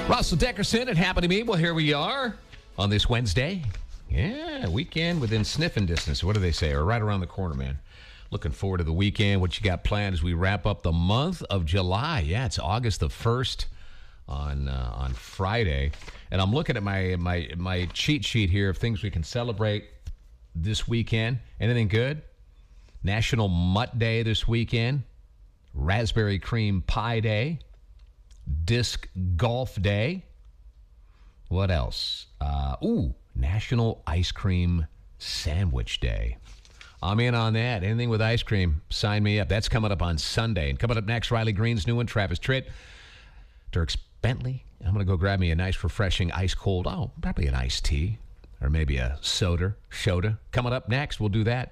Russell Dickerson, it happened to me. Well, here we are on this Wednesday. Yeah, weekend within sniffing distance. What do they say? Or right around the corner, man. Looking forward to the weekend. What you got planned as we wrap up the month of July? Yeah, it's August the 1st on Friday. And I'm looking at my cheat sheet here of things we can celebrate this weekend. Anything good? National Mutt Day this weekend. Raspberry Cream Pie Day. Disc Golf Day. What else? National Ice Cream Sandwich Day. I'm in on that. Anything with ice cream, sign me up. That's coming up on Sunday. And coming up next, Riley Green's new one, Travis Tritt, Dirk Bentley. I'm going to go grab me a nice, refreshing, ice cold, probably an iced tea or maybe a soda. Coming up next, we'll do that.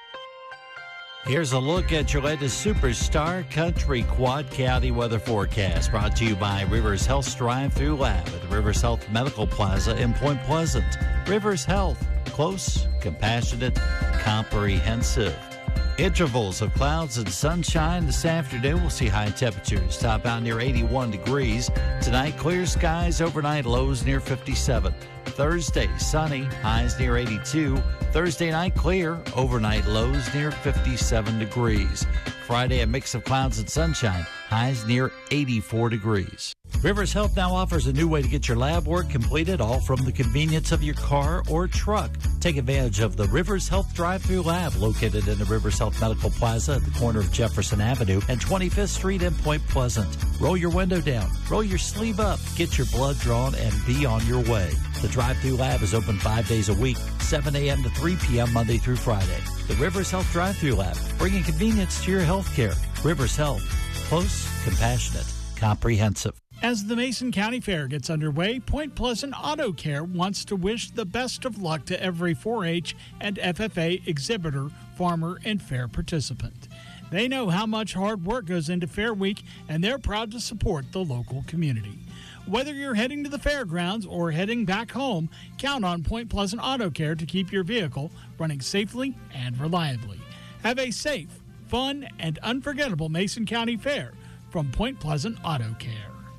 Here's a look at your latest Superstar Country Quad County weather forecast, brought to you by Rivers Health's Drive-Thru Lab at the Rivers Health Medical Plaza in Point Pleasant. Rivers Health, close, compassionate, comprehensive. Intervals of clouds and sunshine this afternoon. We'll see high temperatures top out near 81 degrees. Tonight, clear skies overnight, lows near 57. Thursday, sunny, highs near 82. Thursday night, clear, overnight lows near 57 degrees. Friday, a mix of clouds and sunshine, highs near 84 degrees. Rivers Health now offers a new way to get your lab work completed, all from the convenience of your car or truck. Take advantage of the Rivers Health Drive-Thru Lab, located in the Rivers Health Medical Plaza at the corner of Jefferson Avenue and 25th Street in Point Pleasant. Roll your window down, roll your sleeve up, get your blood drawn, and be on your way. The Drive-Thru Lab is open 5 days a week, 7 a.m. to 3 p.m. Monday through Friday. The Rivers Health Drive-Thru Lab, bringing convenience to your health care. Rivers Health, close, compassionate, comprehensive. As the Mason County Fair gets underway, Point Pleasant Auto Care wants to wish the best of luck to every 4-H and FFA exhibitor, farmer, and fair participant. They know how much hard work goes into Fair Week, and they're proud to support the local community. Whether you're heading to the fairgrounds or heading back home, count on Point Pleasant Auto Care to keep your vehicle running safely and reliably. Have a safe, fun, and unforgettable Mason County Fair from Point Pleasant Auto Care.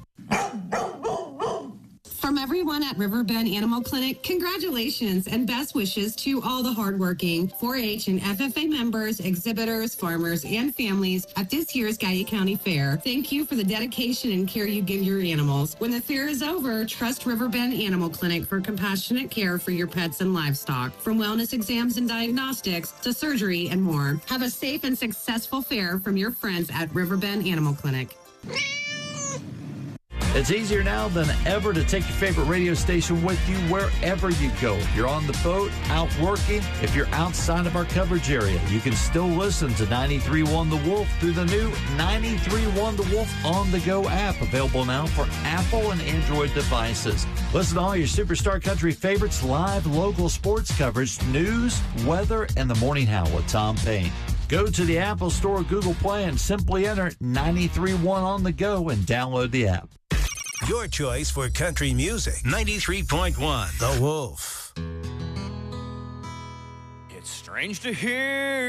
From everyone at Riverbend Animal Clinic, congratulations and best wishes to all the hardworking 4-H and FFA members, exhibitors, farmers, and families at this year's Gallia County Fair. Thank you for the dedication and care you give your animals. When the fair is over, trust Riverbend Animal Clinic for compassionate care for your pets and livestock. From wellness exams and diagnostics to surgery and more. Have a safe and successful fair from your friends at Riverbend Animal Clinic. It's easier now than ever to take your favorite radio station with you wherever you go. If you're on the boat, out working, if you're outside of our coverage area, you can still listen to 93.1 The Wolf through the new 93.1 The Wolf on the Go app, available now for Apple and Android devices. Listen to all your Superstar Country favorites, live local sports coverage, news, weather, and the Morning Howl with Tom Payne. Go to the Apple Store or Google Play and simply enter 93.1 on the Go and download the app. Your choice for country music. 93.1 The Wolf. It's strange to hear